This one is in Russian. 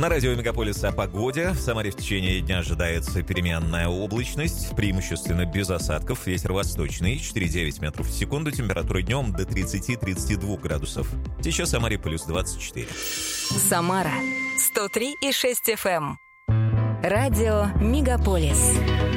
На радио Мегаполис о погоде. В Самаре в течение дня ожидается переменная облачность, преимущественно без осадков. Ветер восточный, 4,9 метров в секунду. Температура днем до 30-32 градусов. Сейчас в Самаре плюс 24. Самара 103,6 FM. Радио Мегаполис.